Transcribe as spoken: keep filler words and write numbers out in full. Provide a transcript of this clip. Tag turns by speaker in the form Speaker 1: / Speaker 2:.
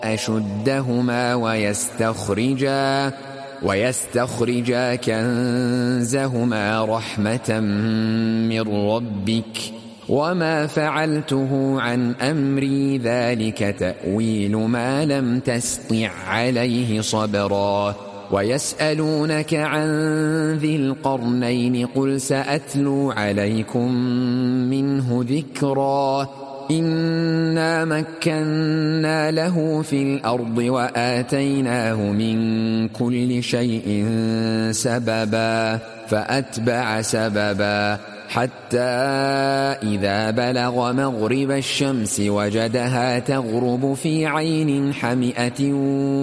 Speaker 1: أشدهما ويستخرجا ويستخرجا كنزهما رحمة من ربك وما فعلته عن أمري ذلك تأويل ما لم تسطع عليه صبرا ويسألونك عن ذي القرنين قل سأتلو عليكم منه ذكرا إنا مكنا له في الأرض وآتيناه من كل شيء سببا فأتبع سببا حتى إذا بلغ مغرب الشمس وجدها تغرب في عين حمئة